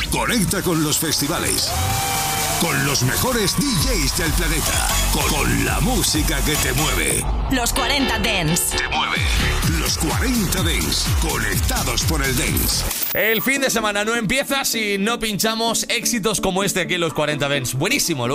Conecta con los festivales, con los mejores DJs del planeta, con la música que te mueve. Los 40 Dance. Te mueve. Los 40 Dance, conectados por el Dance. El fin de semana no empieza si no pinchamos éxitos como este aquí en los 40 Dance. Buenísimo.